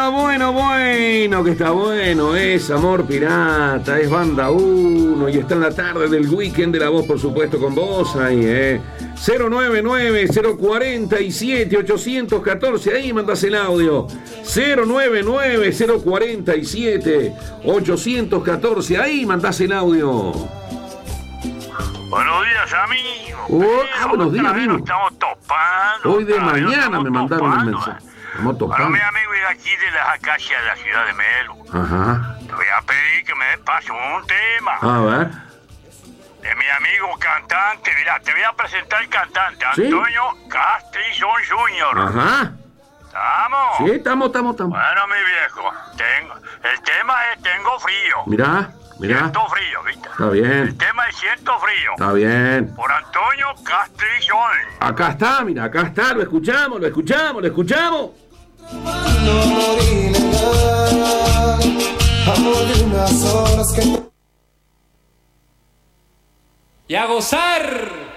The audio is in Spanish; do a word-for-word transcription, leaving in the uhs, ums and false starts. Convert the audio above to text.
está bueno, bueno, que está bueno. Es Amor Pirata, es Banda uno y está en la tarde del weekend de La Voz, por supuesto, con vos ahí, ¿eh? cero nueve nueve, cero cuatro siete, ocho uno cuatro, ahí mandás el audio. cero nueve nueve, cero cuatro siete, ocho uno cuatro, ahí mandás el audio. Buenos días, amigos. Oh, ah, buenos días, amigo. Estamos topando. Hoy de mañana me mandaron el mensaje. Estamos topando. Bueno, mi amigo es aquí de las acacias de la ciudad de Melo. Ajá. Te voy a pedir que me des paso un tema. A ver. De mi amigo cantante, mirá, te voy a presentar el cantante, ¿Sí? Antonio Castrillón junior Ajá. ¿Estamos? Sí, estamos, estamos, estamos. Bueno, mi viejo, tengo, el tema es Tengo Frío. Mirá, mirá. Siento frío, ¿viste? Está bien. El tema es Siento Frío. Está bien. Por Antonio Castrillón. Acá está, mira, acá está, lo escuchamos, lo escuchamos, lo escuchamos. No morir en nada, amor de unas horas que... ¡Y a gozar!